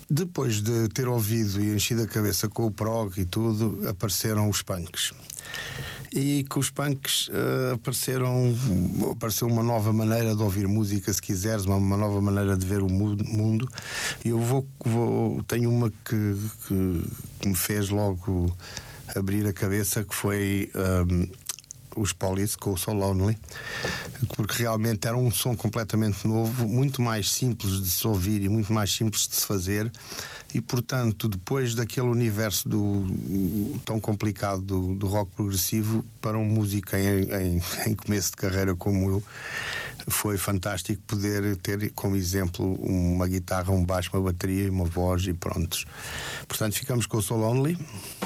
Depois de ter ouvido e enchido a cabeça com o prog e tudo, apareceram os punks. E com os punks apareceu uma nova maneira de ouvir música, se quiseres, uma nova maneira de ver o mundo. E eu tenho uma que me fez logo abrir a cabeça, que foi os Police com o So Lonely, porque realmente era um som completamente novo, muito mais simples de se ouvir e muito mais simples de se fazer, e portanto depois daquele universo tão complicado do rock progressivo, para um músico em começo de carreira como eu, foi fantástico poder ter como exemplo uma guitarra, um baixo, uma bateria e uma voz, e prontos. Portanto ficamos com o So Lonely.